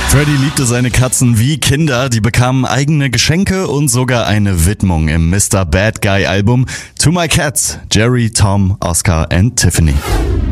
Freddie liebte seine Katzen wie Kinder, die bekamen eigene Geschenke und sogar eine Widmung im Mr. Bad Guy Album To My Cats, Jerry, Tom, Oscar and Tiffany.